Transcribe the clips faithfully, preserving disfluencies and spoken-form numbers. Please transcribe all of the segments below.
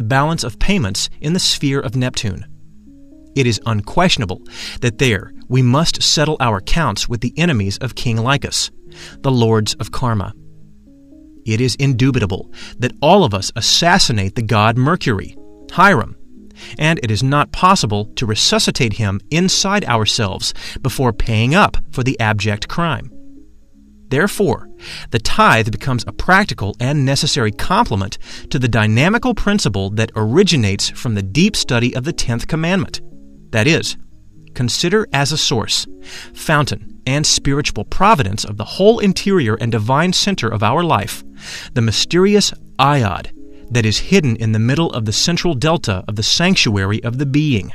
balance of payments in the sphere of Neptune. It is unquestionable that there we must settle our accounts with the enemies of King Lycus, the lords of karma. It is indubitable that all of us assassinate the god Mercury, Hiram, and it is not possible to resuscitate him inside ourselves before paying up for the abject crime. Therefore, the tithe becomes a practical and necessary complement to the dynamical principle that originates from the deep study of the tenth commandment. That is, consider as a source, fountain, and spiritual providence of the whole interior and divine center of our life, the mysterious Iod that is hidden in the middle of the central delta of the sanctuary of the being.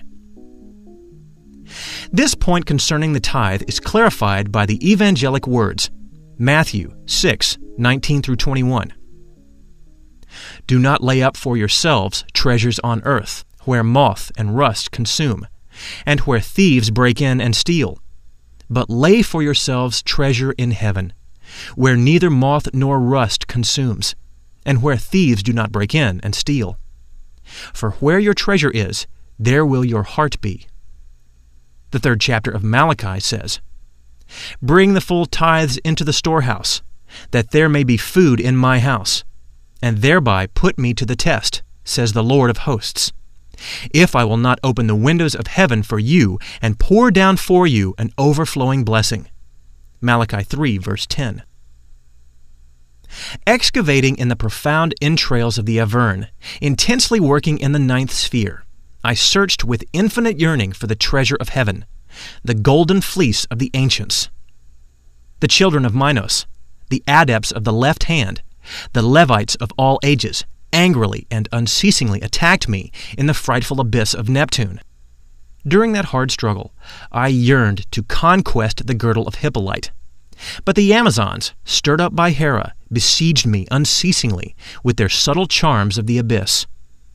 This point concerning the tithe is clarified by the evangelic words, Matthew six, nineteen through twenty-one. Do not lay up for yourselves treasures on earth, where moth and rust consume, and where thieves break in and steal. But lay for yourselves treasure in heaven, where neither moth nor rust consumes, and where thieves do not break in and steal. For where your treasure is, there will your heart be. The third chapter of Malachi says, Bring the full tithes into the storehouse, that there may be food in my house, and thereby put me to the test, says the Lord of hosts, if I will not open the windows of heaven for you and pour down for you an overflowing blessing. Malachi three, verse ten. Excavating in the profound entrails of the Averne, intensely working in the ninth sphere, I searched with infinite yearning for the treasure of heaven, the golden fleece of the ancients. The children of Minos, the adepts of the left hand, the Levites of all ages, angrily and unceasingly attacked me in the frightful abyss of Neptune. During that hard struggle, I yearned to conquest the girdle of Hippolyte. But the Amazons, stirred up by Hera, besieged me unceasingly with their subtle charms of the abyss.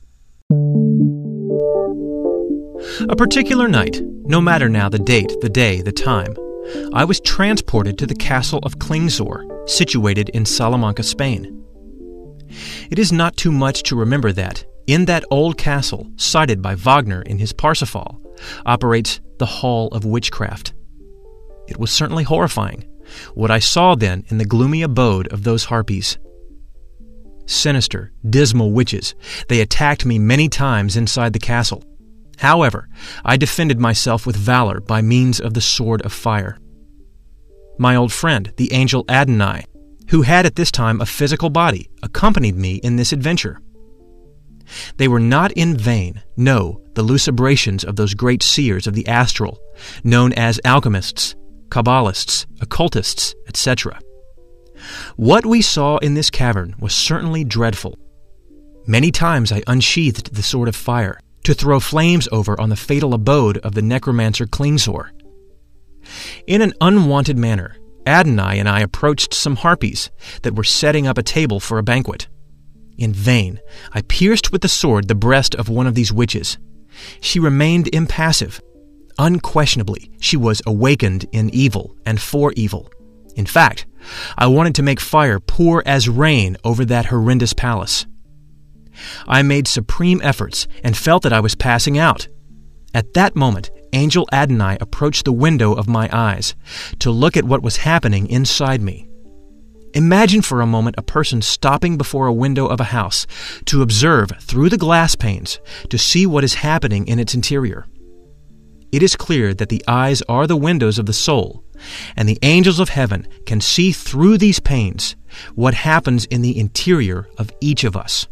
A particular night, no matter now the date, the day, the time, I was transported to the castle of Klingsor, situated in Salamanca, Spain. It is not too much to remember that, in that old castle, cited by Wagner in his Parsifal, operates the Hall of Witchcraft. It was certainly horrifying, what I saw then in the gloomy abode of those harpies. Sinister, dismal witches, they attacked me many times inside the castle. However, I defended myself with valor by means of the sword of fire. My old friend, the angel Adonai, who had at this time a physical body, accompanied me in this adventure. They were not in vain, no, the lucubrations of those great seers of the astral, known as alchemists, Kabbalists, occultists, et cetera. What we saw in this cavern was certainly dreadful. Many times I unsheathed the sword of fire to throw flames over on the fatal abode of the necromancer Klingsor. In an unwanted manner, Adonai and I approached some harpies that were setting up a table for a banquet. In vain, I pierced with the sword the breast of one of these witches. She remained impassive. Unquestionably, she was awakened in evil and for evil. In fact, I wanted to make fire pour as rain over that horrendous palace. I made supreme efforts and felt that I was passing out. At that moment, Angel Adonai approached the window of my eyes to look at what was happening inside me. Imagine for a moment a person stopping before a window of a house to observe through the glass panes to see what is happening in its interior. It is clear that the eyes are the windows of the soul, and the angels of heaven can see through these panes what happens in the interior of each of us.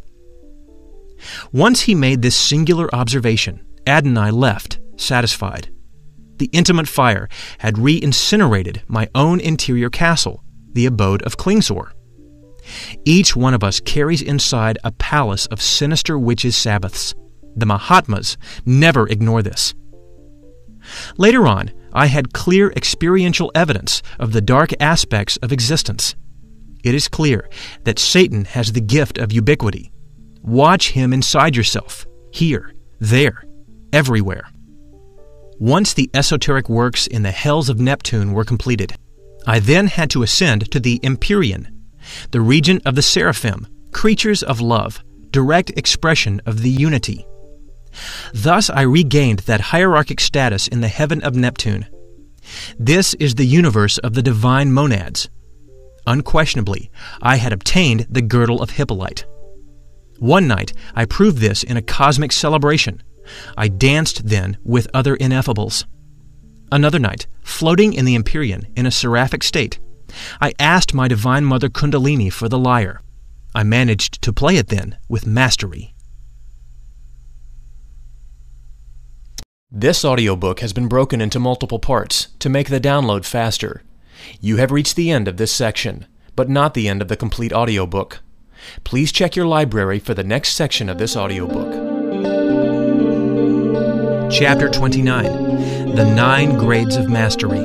Once he made this singular observation, Adonai left, satisfied. The intimate fire had re-incinerated my own interior castle, the abode of Klingsor. Each one of us carries inside a palace of sinister witches' Sabbaths. The Mahatmas never ignore this. Later on, I had clear experiential evidence of the dark aspects of existence. It is clear that Satan has the gift of ubiquity. Watch him inside yourself, here, there, everywhere. Once the esoteric works in the hells of Neptune were completed, I then had to ascend to the Empyrean, the region of the seraphim, creatures of love, direct expression of the unity. Thus I regained that hierarchic status in the heaven of Neptune. This is the universe of the divine monads. Unquestionably, I had obtained the girdle of Hippolyte. One night I proved this in a cosmic celebration. I danced then with other inefables. Another night, floating in the Empyrean in a seraphic state, I asked my divine mother Kundalini for the lyre. I managed to play it then with mastery. This audiobook has been broken into multiple parts to make the download faster. You have reached the end of this section, but not the end of the complete audiobook. Please check your library for the next section of this audiobook. Chapter twenty-nine. The Nine Grades of Mastery.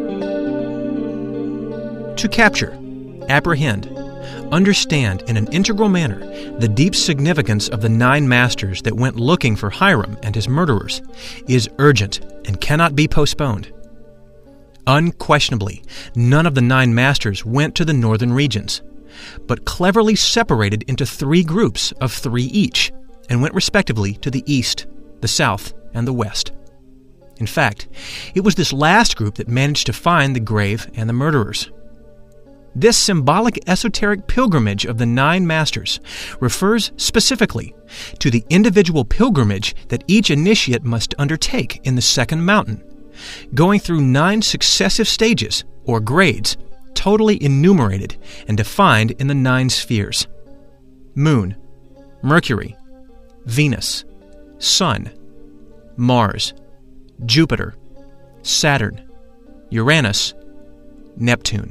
To capture, apprehend, understand in an integral manner the deep significance of the nine masters that went looking for Hiram and his murderers is urgent and cannot be postponed. Unquestionably, none of the nine masters went to the northern regions, but cleverly separated into three groups of three each, and went respectively to the east, the south, and the west. In fact, it was this last group that managed to find the grave and the murderers. This symbolic esoteric pilgrimage of the nine masters refers specifically to the individual pilgrimage that each initiate must undertake in the second mountain, going through nine successive stages, or grades, totally enumerated and defined in the nine spheres: Moon, Mercury, Venus, Sun, Mars, Jupiter, Saturn, Uranus, Neptune.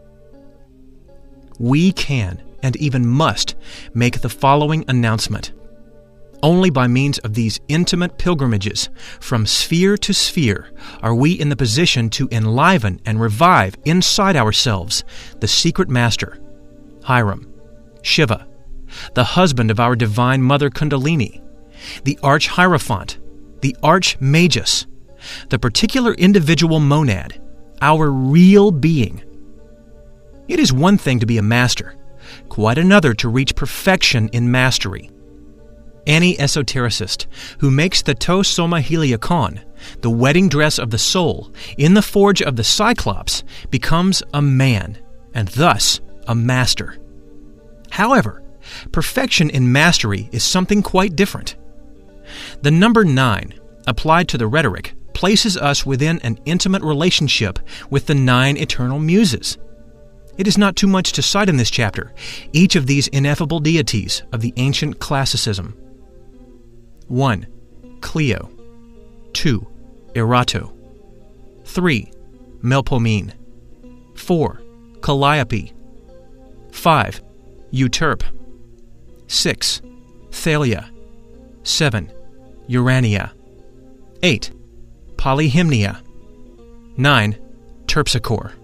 We can, and even must, make the following announcement. Only by means of these intimate pilgrimages, from sphere to sphere, are we in the position to enliven and revive inside ourselves the secret master, Hiram, Shiva, the husband of our divine mother Kundalini, the arch-hierophant, the arch-magus, the particular individual monad, our real being. It is one thing to be a master, quite another to reach perfection in mastery. Any esotericist who makes the to soma heliakon, the wedding dress of the soul, in the forge of the Cyclops, becomes a man, and thus a master. However, perfection in mastery is something quite different. The number nine, applied to the rhetoric, places us within an intimate relationship with the nine eternal muses. It is not too much to cite in this chapter each of these ineffable deities of the ancient classicism. one. Clio. two. Erato. three. Melpomene. four. Calliope. five. Euterpe. six. Thalia. seven. Urania. eight. Polyhymnia. nine. Terpsichore.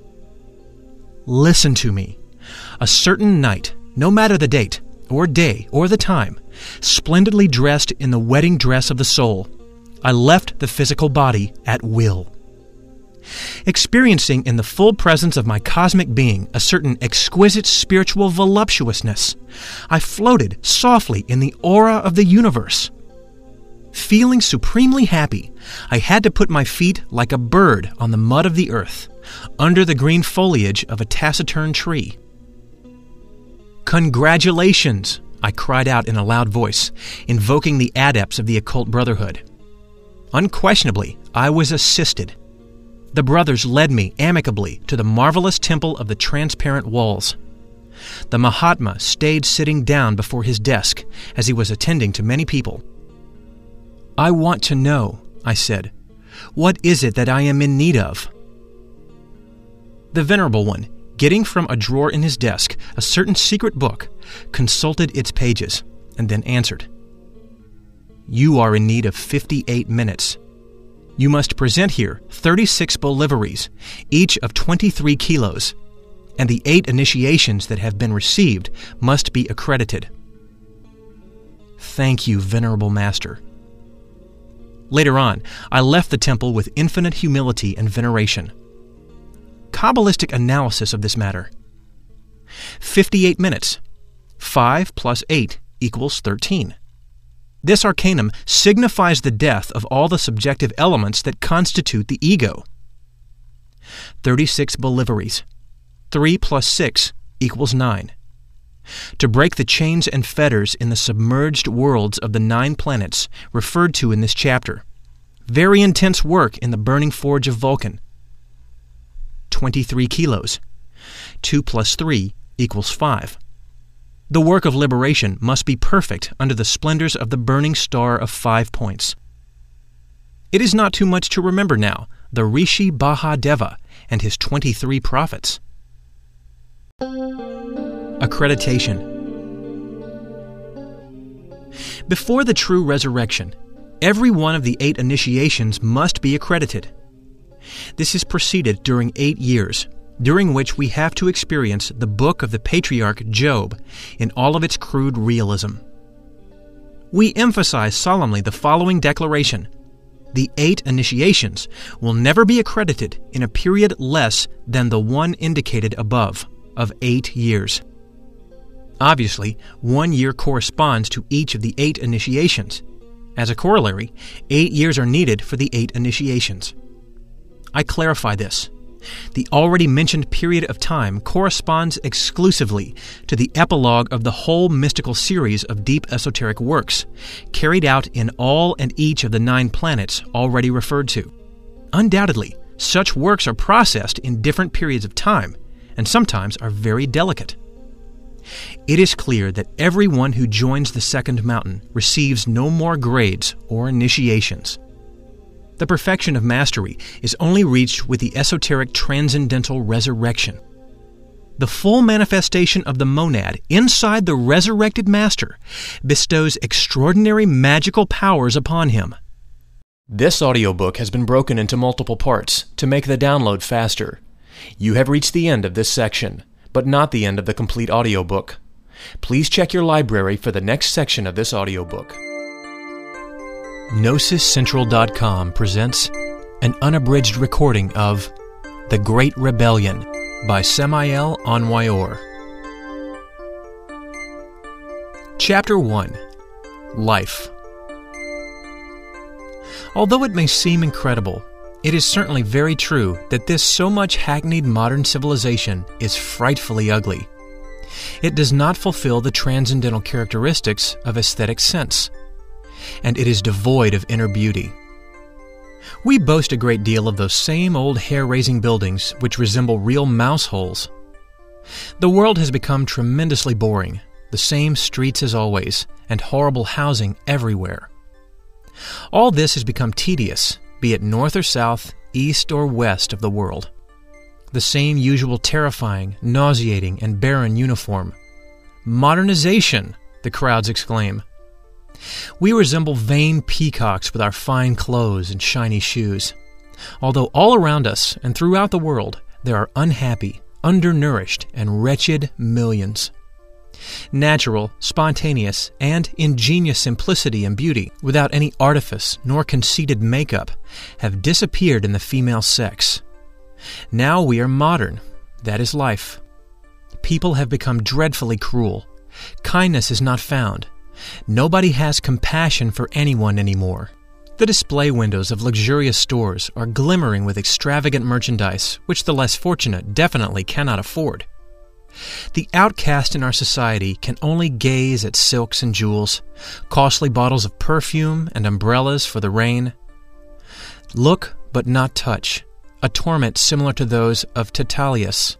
Listen to me. A certain night, no matter the date, or day, or the time, splendidly dressed in the wedding dress of the soul, I left the physical body at will. Experiencing in the full presence of my cosmic being a certain exquisite spiritual voluptuousness, I floated softly in the aura of the universe. Feeling supremely happy, I had to put my feet like a bird on the mud of the earth, under the green foliage of a taciturn tree. "Congratulations!" I cried out in a loud voice, invoking the adepts of the occult brotherhood. Unquestionably, I was assisted. The brothers led me amicably to the marvelous temple of the transparent walls. The Mahatma stayed sitting down before his desk as he was attending to many people. "I want to know," I said, "what is it that I am in need of?" The Venerable One, getting from a drawer in his desk a certain secret book, consulted its pages, and then answered. "You are in need of fifty-eight minutes. You must present here thirty-six bolivaries, each of twenty-three kilos, and the eight initiations that have been received must be accredited." "Thank you, Venerable Master." Later on, I left the temple with infinite humility and veneration. Kabbalistic analysis of this matter. Fifty-eight minutes. Five plus eight equals thirteen. This arcanum signifies the death of all the subjective elements that constitute the ego. thirty-six bolivaries. three plus six equals nine. To break the chains and fetters in the submerged worlds of the nine planets referred to in this chapter. Very intense work in the burning forge of Vulcan. twenty-three kilos. two plus three equals five. The work of liberation must be perfect under the splendors of the burning star of five points. It is not too much to remember now the Rishi Bahadeva and his twenty-three prophets. Accreditation. Before the true resurrection, every one of the eight initiations must be accredited. This is preceded during eight years, during which we have to experience the book of the patriarch Job in all of its crude realism. We emphasize solemnly the following declaration: the eight initiations will never be accredited in a period less than the one indicated above, of eight years. Obviously, one year corresponds to each of the eight initiations. As a corollary, eight years are needed for the eight initiations. I clarify this. The already mentioned period of time corresponds exclusively to the epilogue of the whole mystical series of deep esoteric works, carried out in all and each of the nine planets already referred to. Undoubtedly, such works are processed in different periods of time, and sometimes are very delicate. It is clear that everyone who joins the second mountain receives no more grades or initiations. The perfection of mastery is only reached with the esoteric transcendental resurrection. The full manifestation of the monad inside the resurrected master bestows extraordinary magical powers upon him. This audiobook has been broken into multiple parts to make the download faster. You have reached the end of this section, but not the end of the complete audiobook. Please check your library for the next section of this audiobook. Gnosis Central dot com presents an unabridged recording of The Great Rebellion by Samael Aun-Weor. Chapter one. Life. Although it may seem incredible, it is certainly very true that this so much hackneyed modern civilization is frightfully ugly. It does not fulfill the transcendental characteristics of aesthetic sense, and it is devoid of inner beauty. We boast a great deal of those same old hair-raising buildings which resemble real mouse holes. The world has become tremendously boring, the same streets as always, and horrible housing everywhere. All this has become tedious, be it north or south, east or west of the world. The same usual terrifying, nauseating, and barren uniform. Modernization, the crowds exclaim. We resemble vain peacocks with our fine clothes and shiny shoes. Although all around us and throughout the world there are unhappy, undernourished, and wretched millions. Natural, spontaneous, and ingenious simplicity and beauty, without any artifice nor conceited make-up, have disappeared in the female sex. Now we are modern. That is life. People have become dreadfully cruel. Kindness is not found. Nobody has compassion for anyone anymore. The display windows of luxurious stores are glimmering with extravagant merchandise which the less fortunate definitely cannot afford. The outcast in our society can only gaze at silks and jewels, costly bottles of perfume and umbrellas for the rain. Look but not touch, a torment similar to those of Titalius.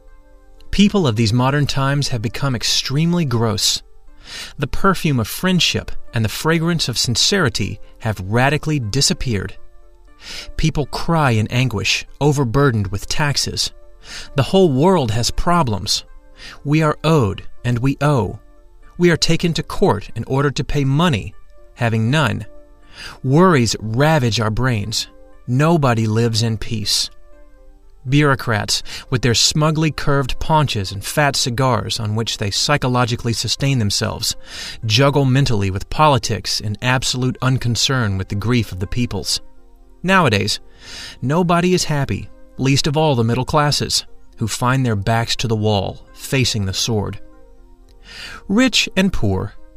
People of these modern times have become extremely gross. The perfume of friendship and the fragrance of sincerity have radically disappeared. People cry in anguish, overburdened with taxes. The whole world has problems. We are owed, and we owe. We are taken to court in order to pay money, having none. Worries ravage our brains. Nobody lives in peace. Bureaucrats, with their smugly curved paunches and fat cigars on which they psychologically sustain themselves, juggle mentally with politics in absolute unconcern with the grief of the peoples. Nowadays, nobody is happy, least of all the middle classes, who find their backs to the wall, facing the sword. Rich and poor,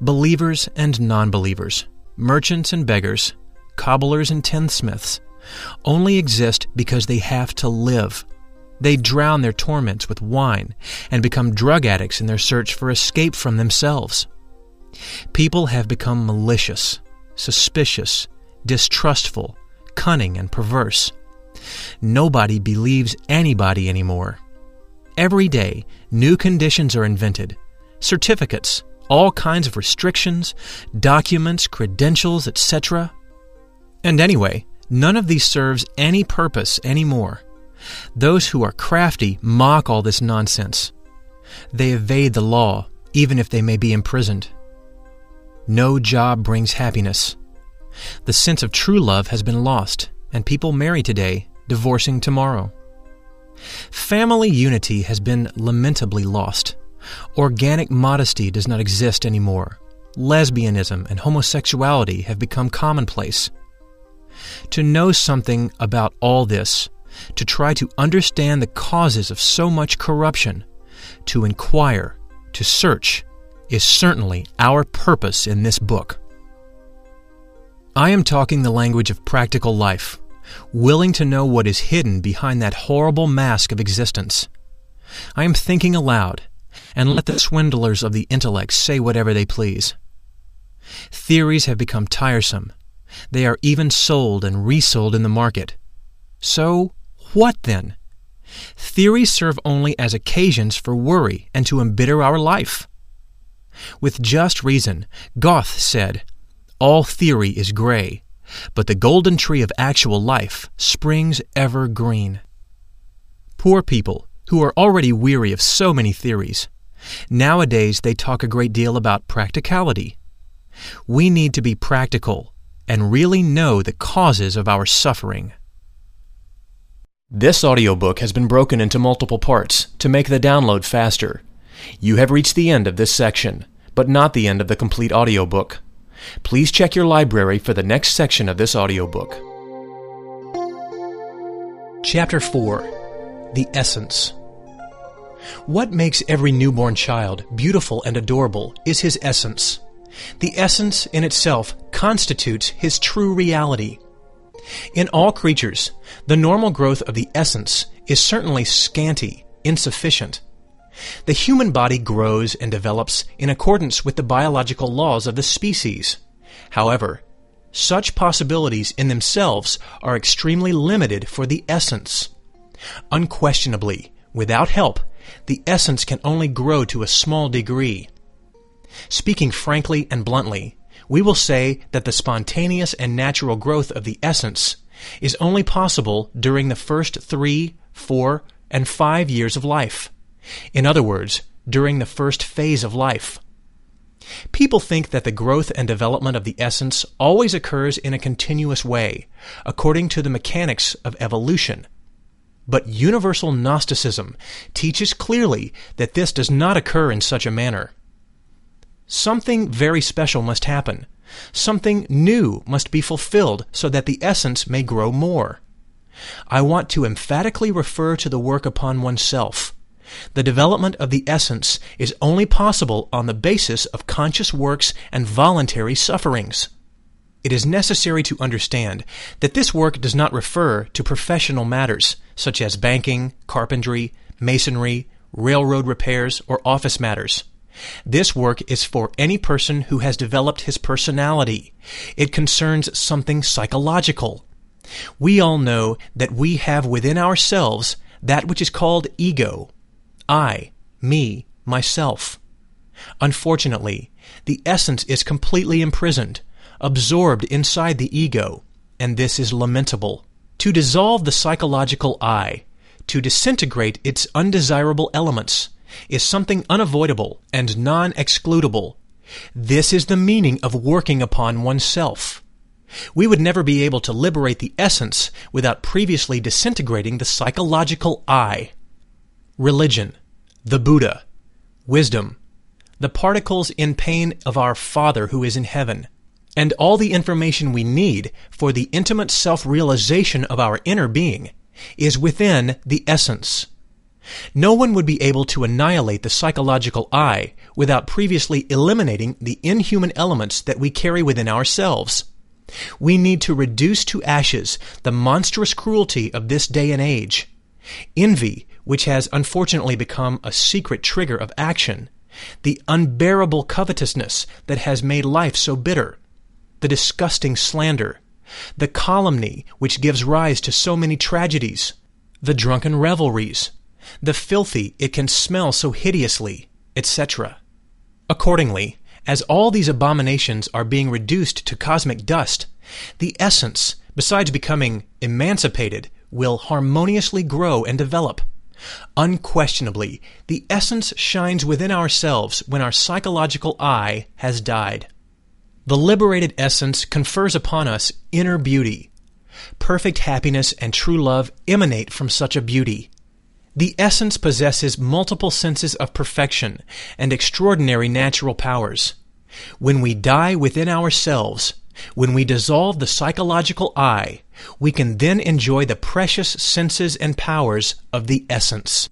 Believers and non-believers, merchants and beggars, cobblers and tinsmiths, only exist because they have to live. They drown their torments with wine and become drug addicts in their search for escape from themselves. People have become malicious, suspicious, distrustful, cunning, and perverse. Nobody believes anybody anymore. Every day, new conditions are invented, certificates, all kinds of restrictions, documents, credentials, et cetera. And anyway, none of these serves any purpose anymore. Those who are crafty mock all this nonsense. They evade the law, even if they may be imprisoned. No job brings happiness. The sense of true love has been lost, and people marry today, divorcing tomorrow. Family unity has been lamentably lost. Organic modesty does not exist anymore. Lesbianism and homosexuality have become commonplace. To know something about all this, to try to understand the causes of so much corruption, to inquire, to search, is certainly our purpose in this book. I am talking the language of practical life, willing to know what is hidden behind that horrible mask of existence. I am thinking aloud, and let the swindlers of the intellect say whatever they please. Theories have become tiresome. They are even sold and resold in the market. So, what then? Theories serve only as occasions for worry and to embitter our life. With just reason, Goethe said, "All theory is gray, but the golden tree of actual life springs ever green." Poor people, who are already weary of so many theories, nowadays they talk a great deal about practicality. We need to be practical and really know the causes of our suffering. This audiobook has been broken into multiple parts to make the download faster. You have reached the end of this section, but not the end of the complete audiobook. Please check your library for the next section of this audiobook. Chapter four. The Essence. What makes every newborn child beautiful and adorable is his essence. The essence in itself constitutes his true reality. In all creatures, the normal growth of the essence is certainly scanty, insufficient. The human body grows and develops in accordance with the biological laws of the species. However, such possibilities in themselves are extremely limited for the essence. Unquestionably, without help, the essence can only grow to a small degree. Speaking frankly and bluntly, we will say that the spontaneous and natural growth of the essence is only possible during the first three, four, and five years of life. In other words, during the first phase of life. People think that the growth and development of the essence always occurs in a continuous way, according to the mechanics of evolution. But universal Gnosticism teaches clearly that this does not occur in such a manner. Something very special must happen. Something new must be fulfilled so that the essence may grow more. I want to emphatically refer to the work upon oneself. The development of the essence is only possible on the basis of conscious works and voluntary sufferings. It is necessary to understand that this work does not refer to professional matters such as banking, carpentry, masonry, railroad repairs, or office matters. This work is for any person who has developed his personality. It concerns something psychological. We all know that we have within ourselves that which is called ego. I, me, myself. Unfortunately, the essence is completely imprisoned, absorbed inside the ego, and this is lamentable. To dissolve the psychological I, to disintegrate its undesirable elements, is something unavoidable and non-excludable. This is the meaning of working upon oneself. We would never be able to liberate the essence without previously disintegrating the psychological I. Religion, the Buddha, wisdom, the particles in pain of our Father who is in heaven, and all the information we need for the intimate self-realization of our inner being is within the essence. No one would be able to annihilate the psychological I without previously eliminating the inhuman elements that we carry within ourselves. We need to reduce to ashes the monstrous cruelty of this day and age. Envy, which has unfortunately become a secret trigger of action, the unbearable covetousness that has made life so bitter, the disgusting slander, the calumny which gives rise to so many tragedies, the drunken revelries, the filthy it can smell so hideously, et cetera. Accordingly, as all these abominations are being reduced to cosmic dust, the essence, besides becoming emancipated, will harmoniously grow and develop. Unquestionably, the essence shines within ourselves when our psychological I has died. The liberated essence confers upon us inner beauty. Perfect happiness and true love emanate from such a beauty. The essence possesses multiple senses of perfection and extraordinary natural powers. When we die within ourselves, when we dissolve the psychological I, we can then enjoy the precious senses and powers of the essence.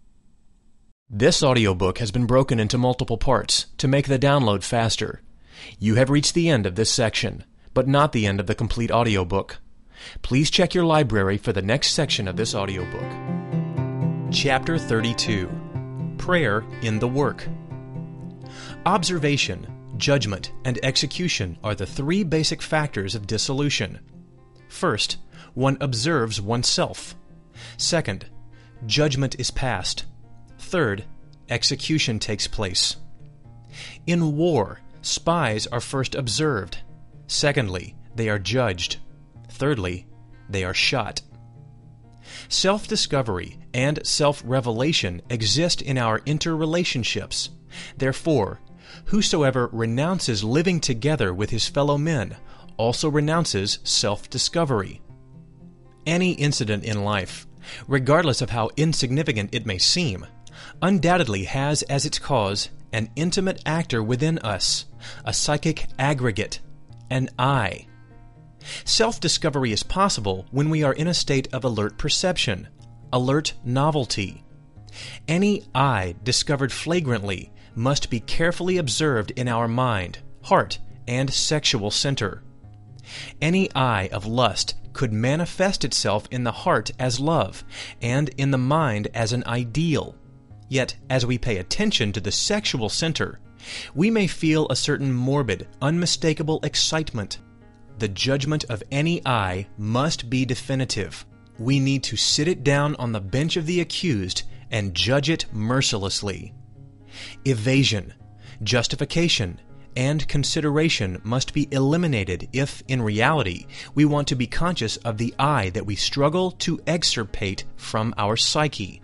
This audiobook has been broken into multiple parts to make the download faster. You have reached the end of this section, but not the end of the complete audiobook. Please check your library for the next section of this audiobook. Chapter thirty-two. Prayer in the Work. Observation, judgment, and execution are the three basic factors of dissolution. First, one observes oneself. Second, judgment is passed. Third, execution takes place. In war, spies are first observed. Secondly, they are judged. Thirdly, they are shot. Self-discovery and self-revelation exist in our interrelationships. Therefore, whosoever renounces living together with his fellow men also renounces self-discovery. Any incident in life, regardless of how insignificant it may seem, undoubtedly has as its cause an intimate actor within us, a psychic aggregate, an I. Self-discovery is possible when we are in a state of alert perception, alert novelty. Any I discovered flagrantly must be carefully observed in our mind, heart, and sexual center. Any I of lust could manifest itself in the heart as love, and in the mind as an ideal. Yet, as we pay attention to the sexual center, we may feel a certain morbid, unmistakable excitement. The judgment of any I must be definitive. We need to sit it down on the bench of the accused and judge it mercilessly. Evasion, justification, and consideration must be eliminated if, in reality, we want to be conscious of the I that we struggle to extirpate from our psyche.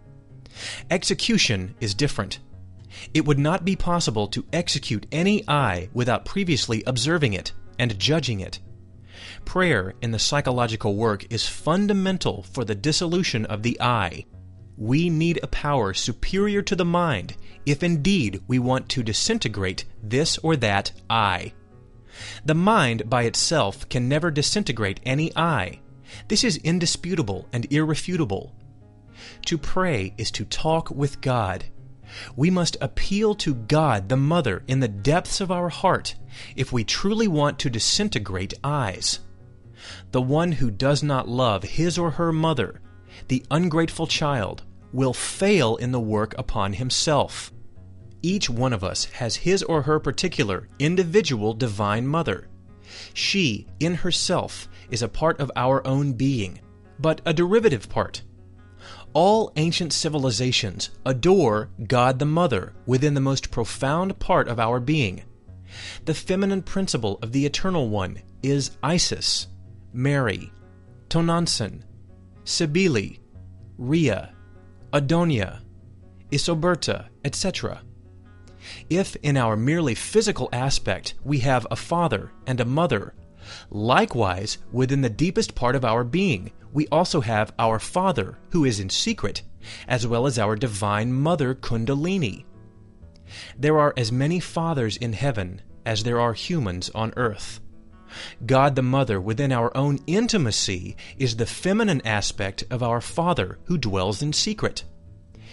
Execution is different. It would not be possible to execute any I without previously observing it and judging it. Prayer in the psychological work is fundamental for the dissolution of the I. We need a power superior to the mind if indeed we want to disintegrate this or that I. The mind by itself can never disintegrate any I. This is indisputable and irrefutable. To pray is to talk with God. We must appeal to God the Mother in the depths of our heart if we truly want to disintegrate I's. The one who does not love his or her mother, the ungrateful child, will fail in the work upon himself. Each one of us has his or her particular, individual divine mother. She, in herself, is a part of our own being, but a derivative part. All ancient civilizations adore God the Mother within the most profound part of our being. The feminine principle of the Eternal One is Isis, Mary, Tonantzin, Cybele, Rhea, Adonia, Isoberta, et cetera. If in our merely physical aspect we have a father and a mother, likewise within the deepest part of our being we also have our Father who is in secret, as well as our Divine Mother Kundalini. There are as many fathers in heaven as there are humans on earth. God the Mother within our own intimacy is the feminine aspect of our Father who dwells in secret.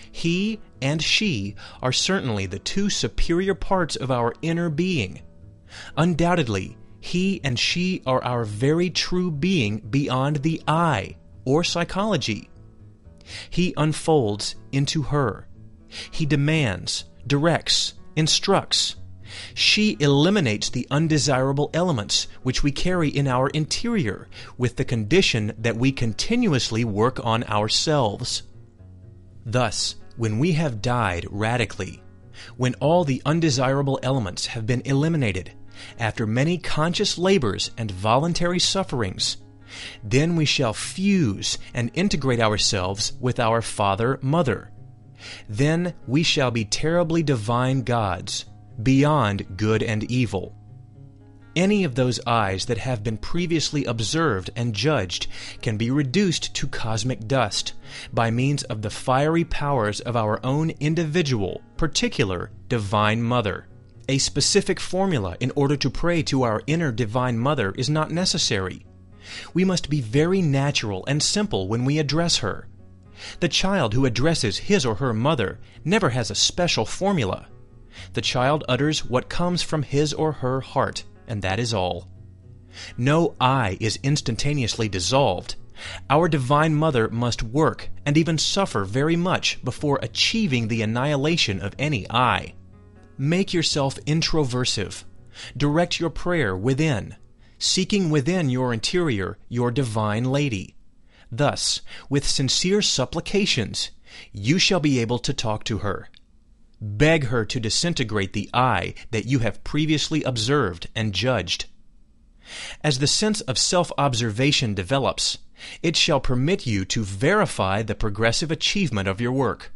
He and she are certainly the two superior parts of our inner being. Undoubtedly, he and she are our very true being beyond the I, or psychology. He unfolds into her. He demands, directs, instructs. She eliminates the undesirable elements which we carry in our interior, with the condition that we continuously work on ourselves. Thus, when we have died radically, when all the undesirable elements have been eliminated, after many conscious labors and voluntary sufferings, then we shall fuse and integrate ourselves with our Father-Mother. Then we shall be terribly divine gods, beyond good and evil. Any of those eyes that have been previously observed and judged can be reduced to cosmic dust by means of the fiery powers of our own individual, particular Divine Mother. A specific formula in order to pray to our inner Divine Mother is not necessary. We must be very natural and simple when we address her. The child who addresses his or her mother never has a special formula. The child utters what comes from his or her heart, and that is all. No I is instantaneously dissolved. Our Divine Mother must work and even suffer very much before achieving the annihilation of any I. Make yourself introversive. Direct your prayer within, seeking within your interior your Divine Lady. Thus, with sincere supplications, you shall be able to talk to her. Beg her to disintegrate the I that you have previously observed and judged. As the sense of self-observation develops, it shall permit you to verify the progressive achievement of your work.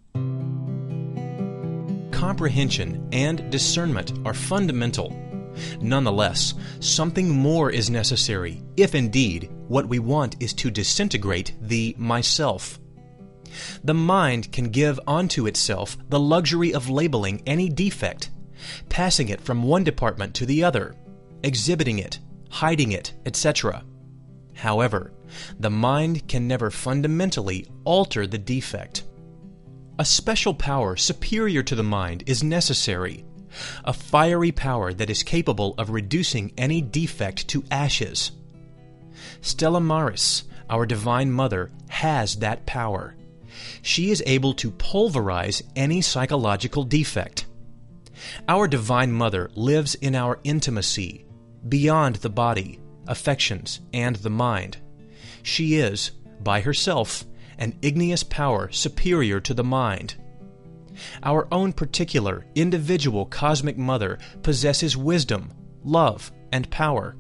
Comprehension and discernment are fundamental. Nonetheless, something more is necessary, if indeed what we want is to disintegrate the myself. The mind can give unto itself the luxury of labeling any defect, passing it from one department to the other, exhibiting it, hiding it, et cetera. However, the mind can never fundamentally alter the defect. A special power superior to the mind is necessary, a fiery power that is capable of reducing any defect to ashes. Stella Maris, our Divine Mother, has that power. She is able to pulverize any psychological defect. Our Divine Mother lives in our intimacy, beyond the body, affections, and the mind. She is, by herself, an igneous power superior to the mind. Our own particular, individual cosmic mother possesses wisdom, love, and power.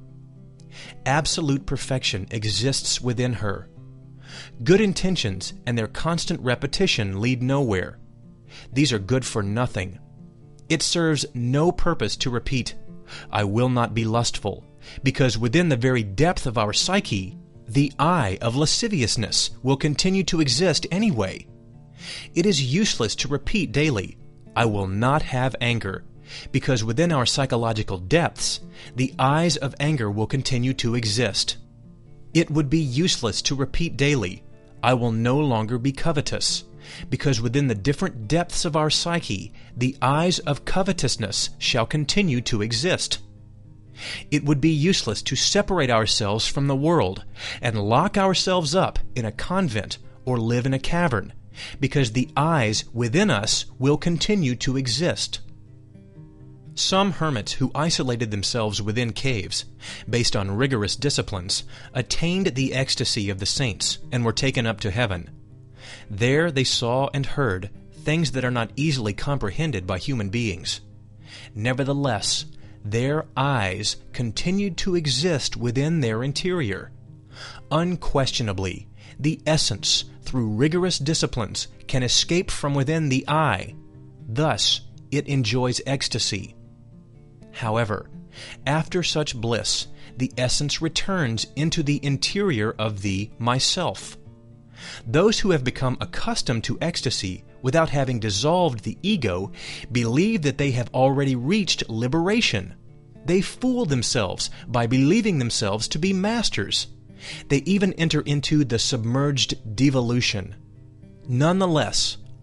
Absolute perfection exists within her. Good intentions and their constant repetition lead nowhere. These are good for nothing. It serves no purpose to repeat, "I will not be lustful," because within the very depth of our psyche, the I of lasciviousness will continue to exist anyway. It is useless to repeat daily, "I will not have anger," because within our psychological depths, the I's of anger will continue to exist. It would be useless to repeat daily, "I will no longer be covetous," because within the different depths of our psyche, the I's of covetousness shall continue to exist. It would be useless to separate ourselves from the world and lock ourselves up in a convent or live in a cavern, because the I's within us will continue to exist. Some hermits who isolated themselves within caves, based on rigorous disciplines, attained the ecstasy of the saints and were taken up to heaven. There they saw and heard things that are not easily comprehended by human beings. Nevertheless, their eyes continued to exist within their interior. Unquestionably, the essence, through rigorous disciplines, can escape from within the eye. Thus, it enjoys ecstasy. However, after such bliss, the essence returns into the interior of the myself. Those who have become accustomed to ecstasy without having dissolved the ego believe that they have already reached liberation. They fool themselves by believing themselves to be masters. They even enter into the submerged devolution. Nonetheless,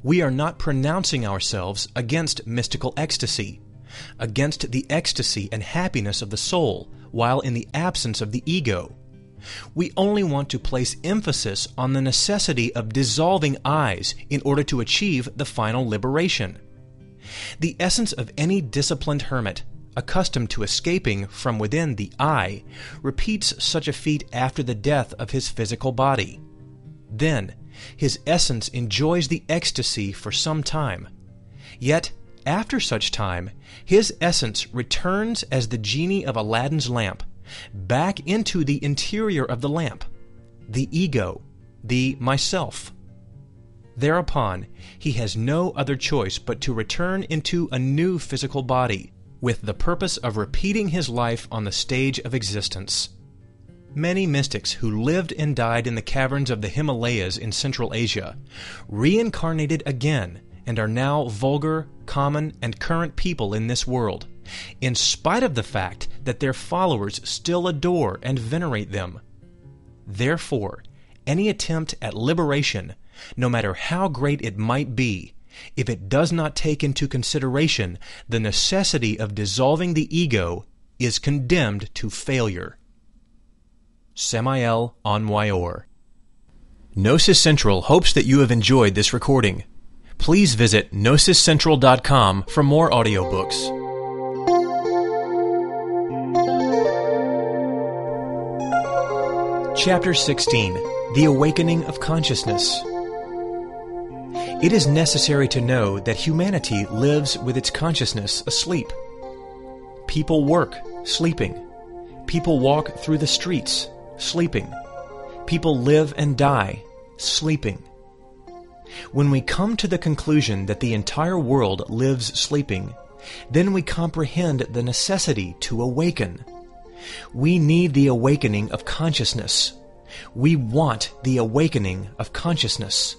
We are not pronouncing ourselves against mystical ecstasy, against the ecstasy and happiness of the soul while in the absence of the ego. We only want to place emphasis on the necessity of dissolving I's in order to achieve the final liberation. The essence of any disciplined hermit, accustomed to escaping from within the I, repeats such a feat after the death of his physical body. Then, his essence enjoys the ecstasy for some time. Yet, after such time, his essence returns as the genie of Aladdin's lamp, back into the interior of the lamp, the ego, the myself. Thereupon, he has no other choice but to return into a new physical body, with the purpose of repeating his life on the stage of existence. Many mystics who lived and died in the caverns of the Himalayas in Central Asia reincarnated again and are now vulgar, common, and current people in this world, in spite of the fact that their followers still adore and venerate them. Therefore, any attempt at liberation, no matter how great it might be, if it does not take into consideration the necessity of dissolving the ego, is condemned to failure. Samael Aun Weor. Gnosis Central hopes that you have enjoyed this recording. Please visit gnosis central dot com for more audiobooks. Chapter sixteen. The Awakening of Consciousness. It is necessary to know that humanity lives with its consciousness asleep. People work, sleeping. People walk through the streets, sleeping. People live and die, sleeping. When we come to the conclusion that the entire world lives sleeping, then we comprehend the necessity to awaken. We need the awakening of consciousness. We want the awakening of consciousness.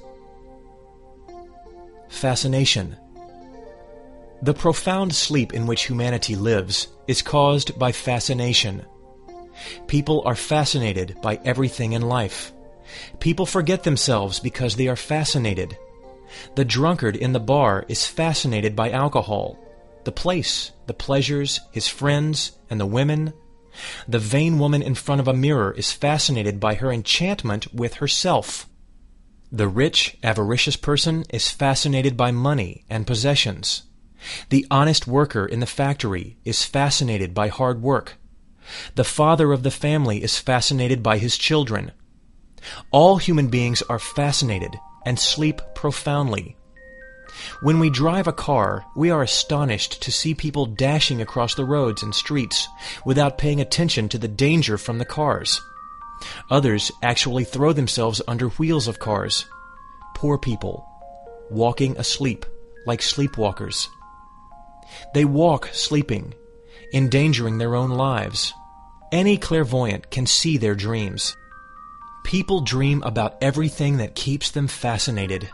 Fascination. The profound sleep in which humanity lives is caused by fascination. People are fascinated by everything in life. People forget themselves because they are fascinated. The drunkard in the bar is fascinated by alcohol, the place, the pleasures, his friends, and the women. The vain woman in front of a mirror is fascinated by her enchantment with herself. The rich, avaricious person is fascinated by money and possessions. The honest worker in the factory is fascinated by hard work. The father of the family is fascinated by his children. All human beings are fascinated and sleep profoundly. When we drive a car, we are astonished to see people dashing across the roads and streets without paying attention to the danger from the cars. Others actually throw themselves under wheels of cars. Poor people, walking asleep like sleepwalkers. They walk sleeping, endangering their own lives. Any clairvoyant can see their dreams. People dream about everything that keeps them fascinated.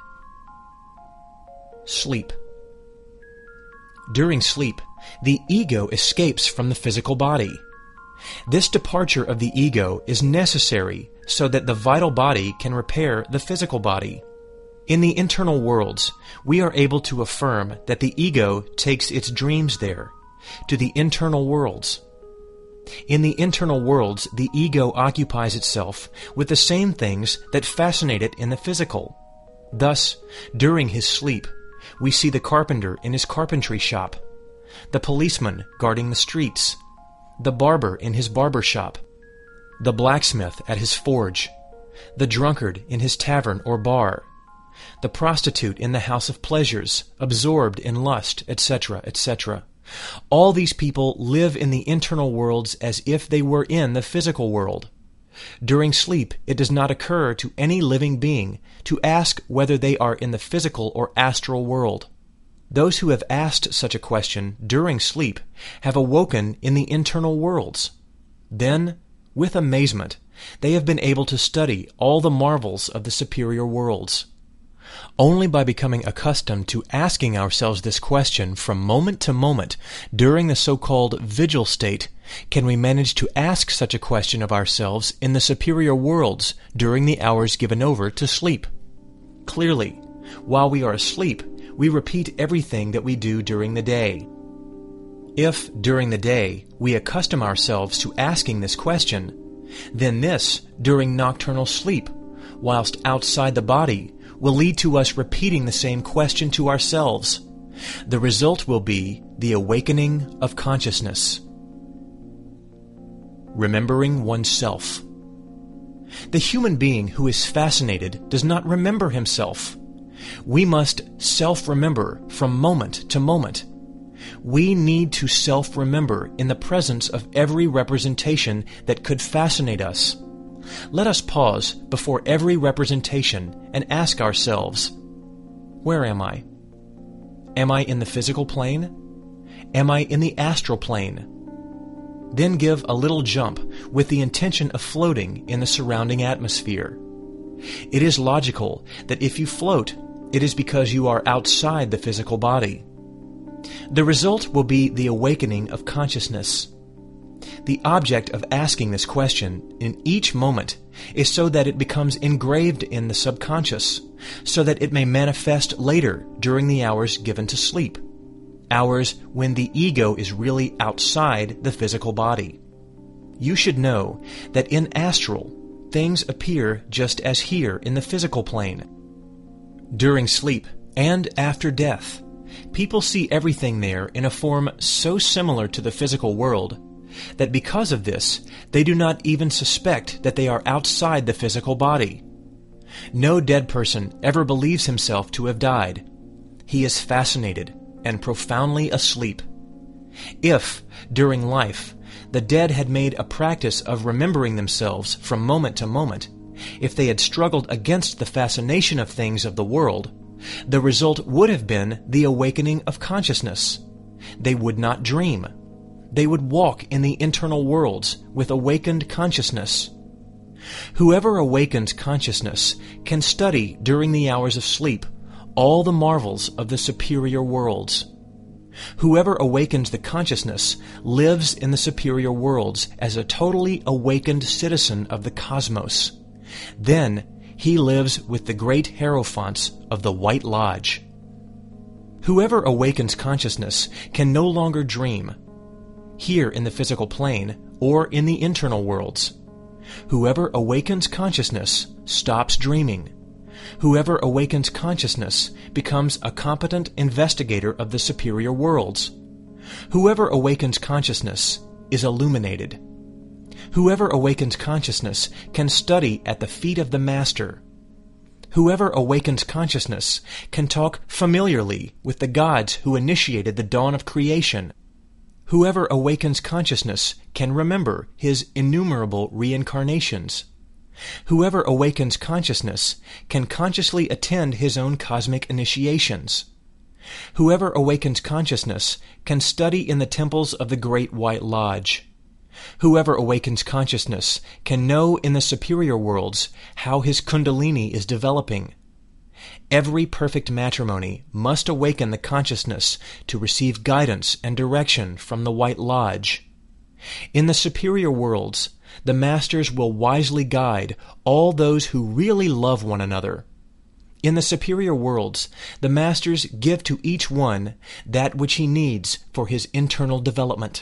Sleep. During sleep, the ego escapes from the physical body. This departure of the ego is necessary so that the vital body can repair the physical body. In the internal worlds, we are able to affirm that the ego takes its dreams there, to the internal worlds. In the internal worlds, the ego occupies itself with the same things that fascinate it in the physical. Thus, during his sleep, we see the carpenter in his carpentry shop, the policeman guarding the streets, the barber in his barber shop, the blacksmith at his forge, the drunkard in his tavern or bar, the prostitute in the house of pleasures, absorbed in lust, et cetera, et cetera. All these people live in the internal worlds as if they were in the physical world. During sleep, it does not occur to any living being to ask whether they are in the physical or astral world. Those who have asked such a question during sleep have awoken in the internal worlds. Then, with amazement, they have been able to study all the marvels of the superior worlds. Only by becoming accustomed to asking ourselves this question from moment to moment during the so-called vigil state can we manage to ask such a question of ourselves in the superior worlds during the hours given over to sleep. Clearly, While we are asleep, we repeat everything that we do during the day. If, during the day, we accustom ourselves to asking this question, then this, during nocturnal sleep, whilst outside the body, will lead to us repeating the same question to ourselves. The result will be the awakening of consciousness. Remembering oneself. The human being who is fascinated does not remember himself. We must self-remember from moment to moment. We need to self-remember in the presence of every representation that could fascinate us. Let us pause before every representation and ask ourselves, where am I? Am I in the physical plane? Am I in the astral plane? Then give a little jump with the intention of floating in the surrounding atmosphere. It is logical that if you float, it is because you are outside the physical body. The result will be the awakening of consciousness. The object of asking this question in each moment is so that it becomes engraved in the subconscious, so that it may manifest later during the hours given to sleep, hours when the ego is really outside the physical body. You should know that in astral, things appear just as here in the physical plane. During sleep and after death, people see everything there in a form so similar to the physical world that because of this, they do not even suspect that they are outside the physical body. No dead person ever believes himself to have died. He is fascinated and profoundly asleep. If, during life, the dead had made a practice of remembering themselves from moment to moment, if they had struggled against the fascination of things of the world, the result would have been the awakening of consciousness. They would not dream. They would walk in the internal worlds with awakened consciousness. Whoever awakens consciousness can study during the hours of sleep all the marvels of the superior worlds. Whoever awakens the consciousness lives in the superior worlds as a totally awakened citizen of the cosmos. Then he lives with the great hierophants of the White Lodge. Whoever awakens consciousness can no longer dream, here in the physical plane or in the internal worlds. Whoever awakens consciousness stops dreaming. Whoever awakens consciousness becomes a competent investigator of the superior worlds. Whoever awakens consciousness is illuminated. Whoever awakens consciousness can study at the feet of the Master. Whoever awakens consciousness can talk familiarly with the gods who initiated the dawn of creation. Whoever awakens consciousness can remember his innumerable reincarnations. Whoever awakens consciousness can consciously attend his own cosmic initiations. Whoever awakens consciousness can study in the temples of the Great White Lodge. Whoever awakens consciousness can know in the superior worlds how his kundalini is developing. Every perfect matrimony must awaken the consciousness to receive guidance and direction from the White Lodge. In the superior worlds, the masters will wisely guide all those who really love one another. In the superior worlds, the masters give to each one that which he needs for his internal development.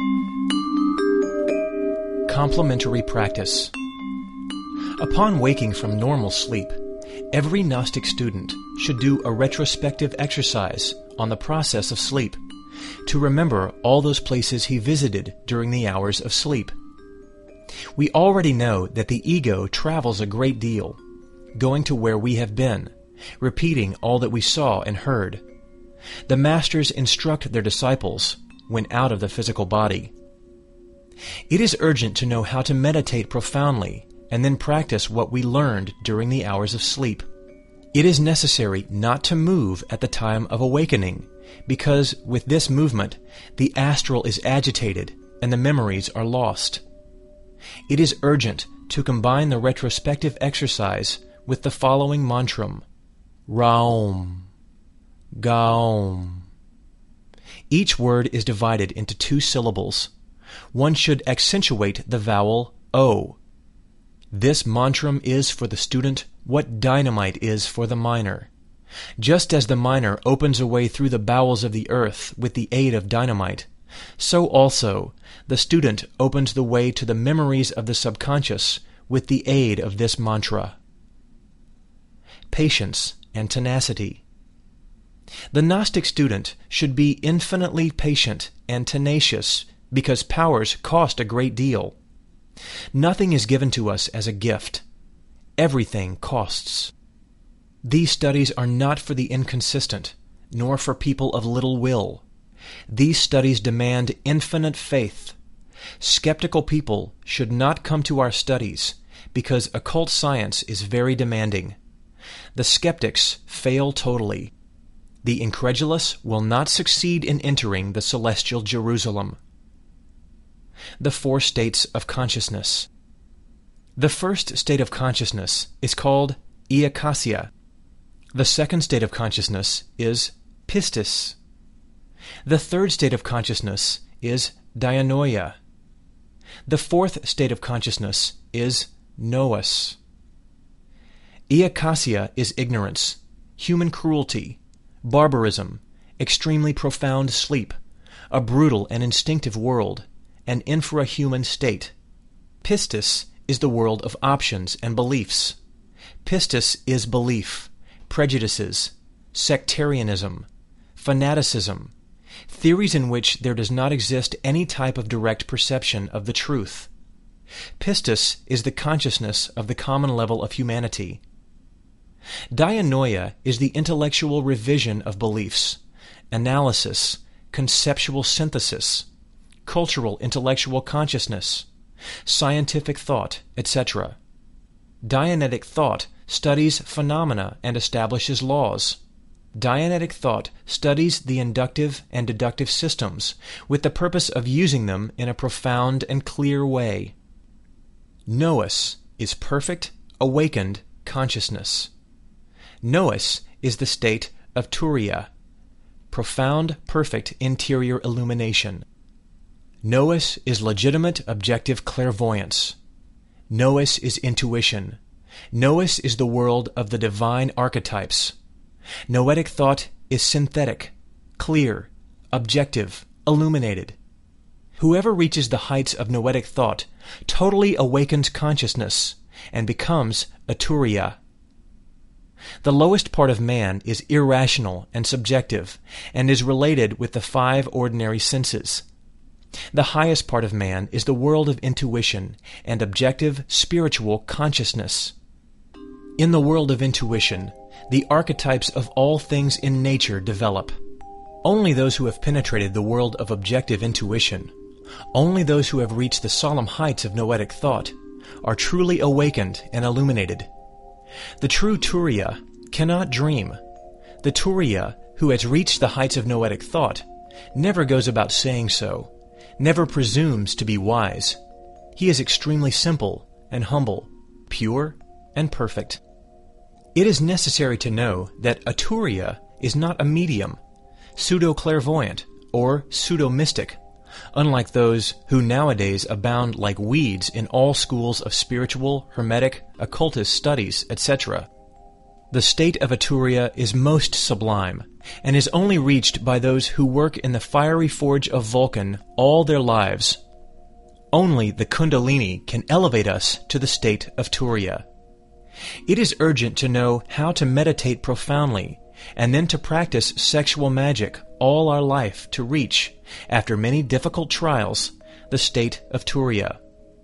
Complementary practice. Upon waking from normal sleep, every Gnostic student should do a retrospective exercise on the process of sleep to remember all those places he visited during the hours of sleep. We already know that the ego travels a great deal, going to where we have been, repeating all that we saw and heard. The masters instruct their disciples when out of the physical body. It is urgent to know how to meditate profoundly and then practice what we learned during the hours of sleep. It is necessary not to move at the time of awakening, because with this movement, the astral is agitated and the memories are lost. It is urgent to combine the retrospective exercise with the following mantram: Raum, Gaum. Each word is divided into two syllables. One should accentuate the vowel O. This mantram is for the student what dynamite is for the miner. Just as the miner opens a way through the bowels of the earth with the aid of dynamite, so also the student opens the way to the memories of the subconscious with the aid of this mantra. Patience and tenacity. The Gnostic student should be infinitely patient and tenacious because powers cost a great deal. Nothing is given to us as a gift. Everything costs. These studies are not for the inconsistent, nor for people of little will. These studies demand infinite faith. Skeptical people should not come to our studies because occult science is very demanding. The skeptics fail totally. The incredulous will not succeed in entering the celestial Jerusalem. The four states of consciousness. The first state of consciousness is called Iakasia. The second state of consciousness is Pistis. The third state of consciousness is Dianoia. The fourth state of consciousness is Nous. Iakasia is ignorance, human cruelty, barbarism, extremely profound sleep, a brutal and instinctive world, an infrahuman state. Pistis is the world of options and beliefs. Pistis is belief, prejudices, sectarianism, fanaticism, theories in which there does not exist any type of direct perception of the truth. Pistis is the consciousness of the common level of humanity. Dianoia is the intellectual revision of beliefs, analysis, conceptual synthesis, cultural intellectual consciousness, scientific thought, et cetera. Dianetic thought studies phenomena and establishes laws. Dianetic thought studies the inductive and deductive systems with the purpose of using them in a profound and clear way. Nous is perfect, awakened consciousness. Nous is the state of Turiya, profound, perfect interior illumination. Nous is legitimate objective clairvoyance. Nous is intuition. Nous is the world of the divine archetypes. Noetic thought is synthetic, clear, objective, illuminated. Whoever reaches the heights of noetic thought totally awakens consciousness and becomes a Turiya. The lowest part of man is irrational and subjective and is related with the five ordinary senses. The highest part of man is the world of intuition and objective spiritual consciousness. In the world of intuition, the archetypes of all things in nature develop. Only those who have penetrated the world of objective intuition, only those who have reached the solemn heights of noetic thought, are truly awakened and illuminated. The true Turiya cannot dream. The Turiya who has reached the heights of noetic thought never goes about saying so, never presumes to be wise. He is extremely simple and humble, pure and perfect. It is necessary to know that a Turiya is not a medium, pseudo-clairvoyant, or pseudo-mystic, unlike those who nowadays abound like weeds in all schools of spiritual, hermetic, occultist studies, et cetera. The state of a Turiya is most sublime, and is only reached by those who work in the fiery forge of Vulcan all their lives. Only the Kundalini can elevate us to the state of Turiya. It is urgent to know how to meditate profoundly, and then to practice sexual magic all our life to reach, after many difficult trials, the state of Turiya.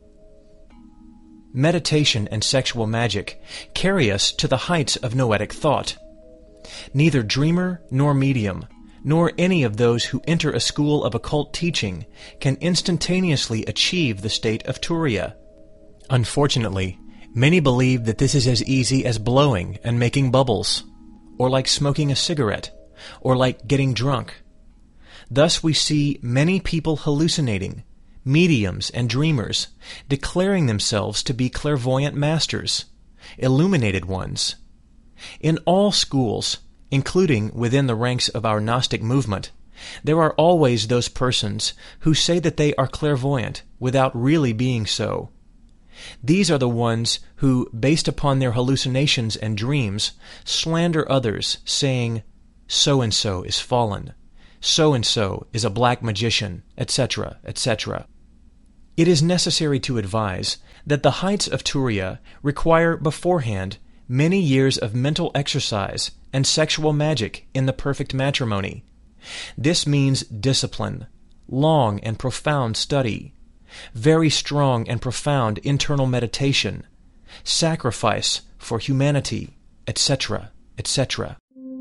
Meditation and sexual magic carry us to the heights of noetic thought. Neither dreamer nor medium, nor any of those who enter a school of occult teaching can instantaneously achieve the state of Turiya. Unfortunately, many believe that this is as easy as blowing and making bubbles, or like smoking a cigarette, or like getting drunk. Thus we see many people hallucinating, mediums and dreamers, declaring themselves to be clairvoyant masters, illuminated ones. In all schools, including within the ranks of our Gnostic movement, there are always those persons who say that they are clairvoyant without really being so. These are the ones who, based upon their hallucinations and dreams, slander others, saying, so-and-so is fallen, so-and-so is a black magician, et cetera, et cetera. It is necessary to advise that the heights of Turiya require beforehand many years of mental exercise and sexual magic in the perfect matrimony. This means discipline, long and profound study, very strong and profound internal meditation, sacrifice for humanity, et cetera, et cetera.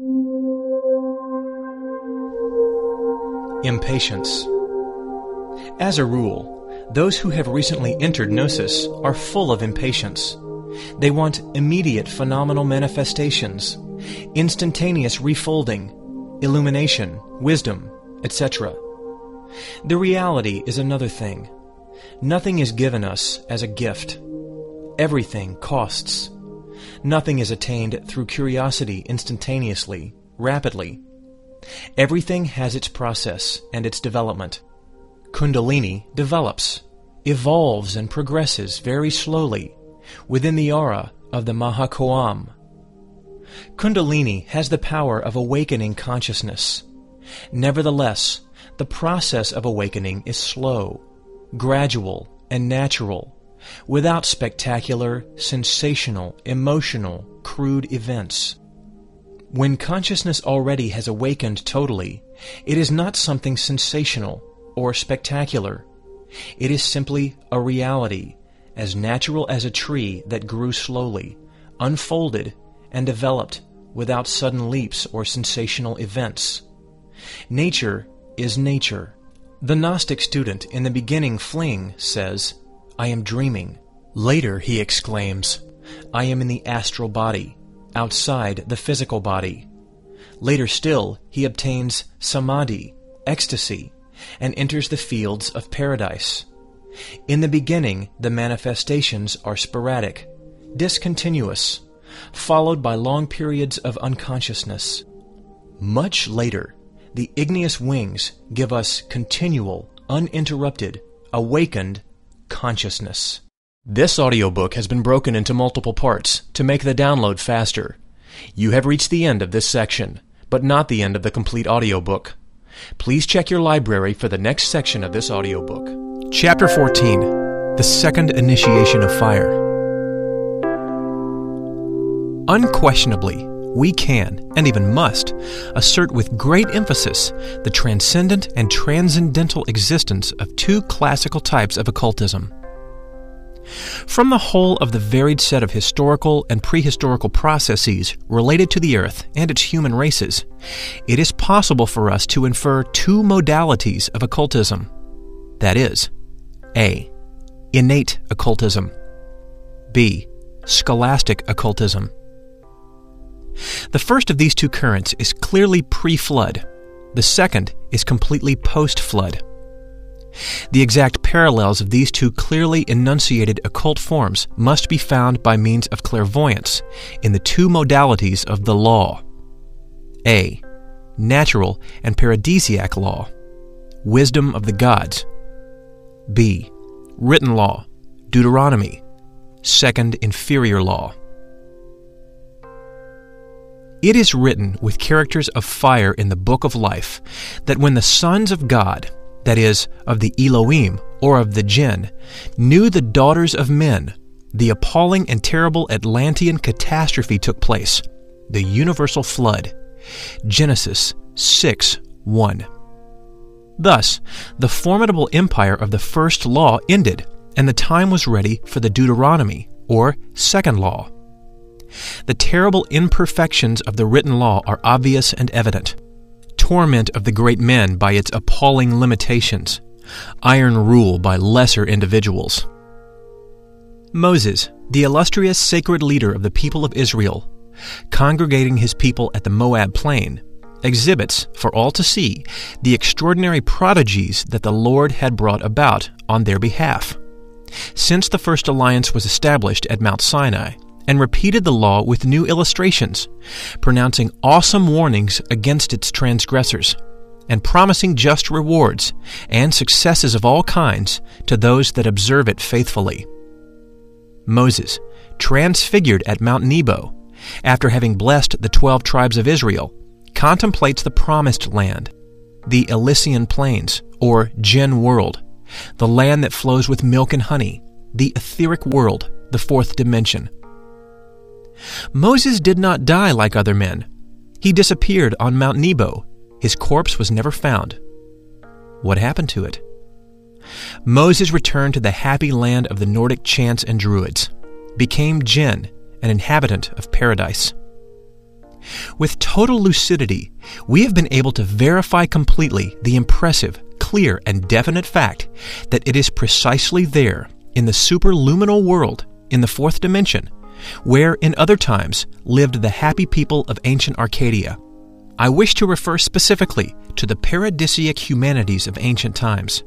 Impatience. As a rule, those who have recently entered Gnosis are full of impatience. They want immediate phenomenal manifestations, instantaneous refolding, illumination, wisdom, et cetera. The reality is another thing. Nothing is given us as a gift. Everything costs. Nothing is attained through curiosity instantaneously, rapidly. Everything has its process and its development. Kundalini develops, evolves, and progresses very slowly within the aura of the Mahakoam. Kundalini has the power of awakening consciousness. Nevertheless, the process of awakening is slow, gradual, and natural, without spectacular, sensational, emotional, crude events. When consciousness already has awakened totally, it is not something sensational or spectacular. It is simply a reality, as natural as a tree that grew slowly, unfolded, and developed without sudden leaps or sensational events. Nature is nature. The Gnostic student in the beginning fling says, I am dreaming. Later he exclaims, I am in the astral body, outside the physical body. Later still, he obtains samadhi, ecstasy, and enters the fields of paradise. In the beginning, the manifestations are sporadic, discontinuous, followed by long periods of unconsciousness. Much later, the igneous wings give us continual, uninterrupted, awakened consciousness. This audiobook has been broken into multiple parts to make the download faster. You have reached the end of this section, but not the end of the complete audiobook. Please check your library for the next section of this audiobook. Chapter fourteen, The Second Initiation of Fire. Unquestionably, we can, and even must, assert with great emphasis the transcendent and transcendental existence of two classical types of occultism. From the whole of the varied set of historical and prehistorical processes related to the Earth and its human races, it is possible for us to infer two modalities of occultism. That is, A. Innate occultism. B. Scholastic occultism. The first of these two currents is clearly pre-flood. The second is completely post-flood. The exact parallels of these two clearly enunciated occult forms must be found by means of clairvoyance in the two modalities of the law. A. Natural and paradisiac law, wisdom of the gods. B. Written law, Deuteronomy, second inferior law. It is written with characters of fire in the Book of Life that when the sons of God, that is, of the Elohim, or of the Jinn, knew the daughters of men, the appalling and terrible Atlantean catastrophe took place, the universal flood. Genesis six one. Thus, the formidable empire of the first law ended, and the time was ready for the Deuteronomy, or second law. The terrible imperfections of the written law are obvious and evident. Torment of the great men by its appalling limitations, iron rule by lesser individuals. Moses, the illustrious sacred leader of the people of Israel, congregating his people at the Moab plain, exhibits for all to see the extraordinary prodigies that the Lord had brought about on their behalf, since the first alliance was established at Mount Sinai, and repeated the law with new illustrations, pronouncing awesome warnings against its transgressors, and promising just rewards and successes of all kinds to those that observe it faithfully. Moses, transfigured at Mount Nebo, after having blessed the twelve tribes of Israel, contemplates the promised land, the Elysian plains, or Jinn world, the land that flows with milk and honey, the etheric world, the fourth dimension. Moses did not die like other men. He disappeared on Mount Nebo. His corpse was never found. What happened to it? Moses returned to the happy land of the Nordic chants and druids, became Jinn, an inhabitant of paradise. With total lucidity, we have been able to verify completely the impressive, clear, and definite fact that it is precisely there, in the superluminal world, in the fourth dimension, where in other times lived the happy people of ancient Arcadia. I wish to refer specifically to the paradisiac humanities of ancient times.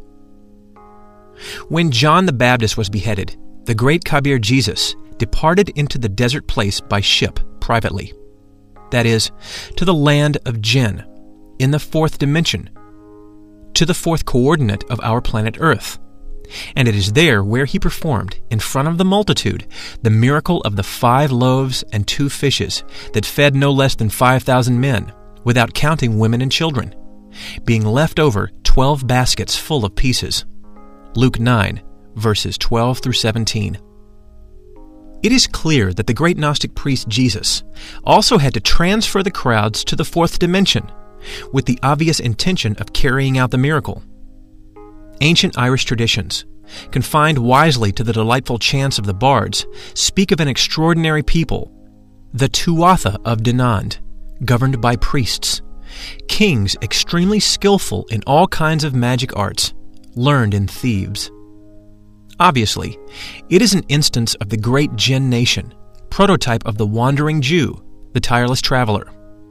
When John the Baptist was beheaded, the great Kabir Jesus departed into the desert place by ship privately. That is, to the land of Jinn, in the fourth dimension, to the fourth coordinate of our planet Earth. And it is there where he performed, in front of the multitude, the miracle of the five loaves and two fishes that fed no less than five thousand men, without counting women and children, being left over twelve baskets full of pieces. Luke nine, verses twelve through seventeen. It is clear that the great Gnostic priest Jesus also had to transfer the crowds to the fourth dimension, with the obvious intention of carrying out the miracle. Ancient Irish traditions, confined wisely to the delightful chants of the bards, speak of an extraordinary people, the Tuatha of Dinant, governed by priests, kings extremely skillful in all kinds of magic arts, learned in Thebes. Obviously, it is an instance of the great Jinn nation, prototype of the wandering Jew, the tireless traveler.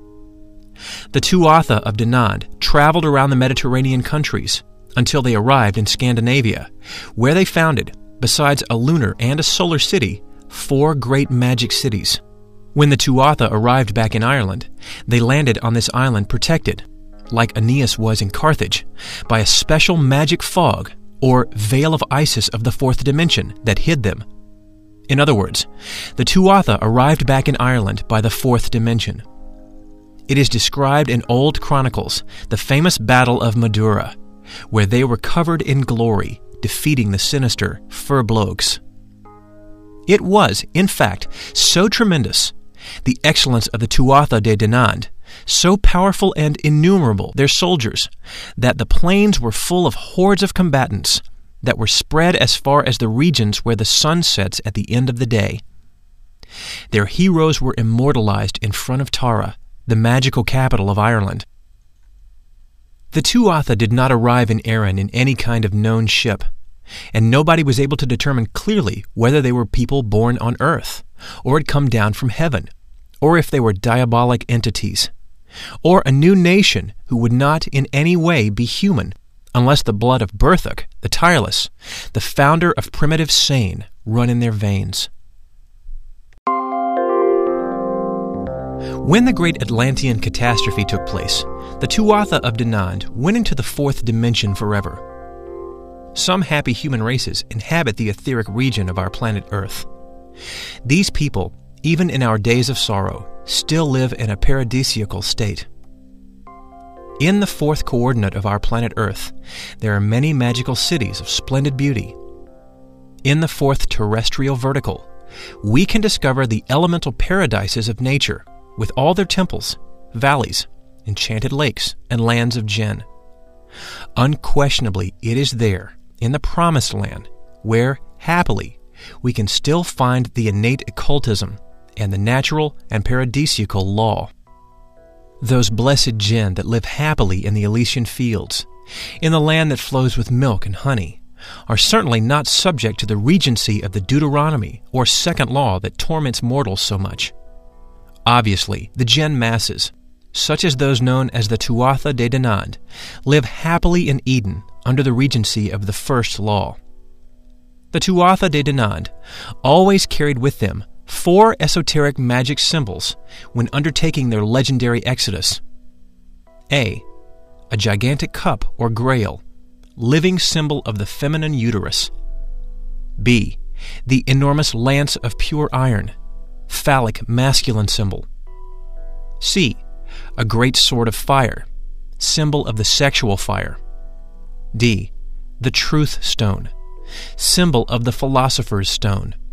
The Tuatha of Dinant traveled around the Mediterranean countries until they arrived in Scandinavia, where they founded, besides a lunar and a solar city, four great magic cities. When the Tuatha arrived back in Ireland, they landed on this island protected, like Aeneas was in Carthage, by a special magic fog, or veil of Isis of the fourth dimension, that hid them. In other words, the Tuatha arrived back in Ireland by the fourth dimension. It is described in old chronicles, the famous Battle of Madura, where they were covered in glory, defeating the sinister Furbolgs. It was, in fact, so tremendous, the excellence of the Tuatha de Dinant, so powerful and innumerable their soldiers, that the plains were full of hordes of combatants that were spread as far as the regions where the sun sets at the end of the day. Their heroes were immortalized in front of Tara, the magical capital of Ireland. The Tuatha did not arrive in Erin in any kind of known ship, and nobody was able to determine clearly whether they were people born on Earth, or had come down from heaven, or if they were diabolic entities, or a new nation who would not in any way be human, unless the blood of Berthuk, the tireless, the founder of primitive Seine, run in their veins. When the great Atlantean catastrophe took place, the Tuatha of Dinant went into the fourth dimension forever. Some happy human races inhabit the etheric region of our planet Earth. These people, even in our days of sorrow, still live in a paradisiacal state. In the fourth coordinate of our planet Earth, there are many magical cities of splendid beauty. In the fourth terrestrial vertical, we can discover the elemental paradises of nature, with all their temples, valleys, enchanted lakes, and lands of Jinn. Unquestionably, it is there, in the Promised Land, where, happily, we can still find the innate occultism and the natural and paradisiacal law. Those blessed Jinn that live happily in the Elysian fields, in the land that flows with milk and honey, are certainly not subject to the regency of the Deuteronomy or second law that torments mortals so much. Obviously, the Jinn masses, such as those known as the Tuatha de Dinant, live happily in Eden under the regency of the first law. The Tuatha de Dinant always carried with them four esoteric magic symbols when undertaking their legendary exodus. A. A gigantic cup or grail, living symbol of the feminine uterus. B. The enormous lance of pure iron, phallic masculine symbol. C. A great sword of fire, symbol of the sexual fire. D. The truth stone, symbol of the philosopher's stone.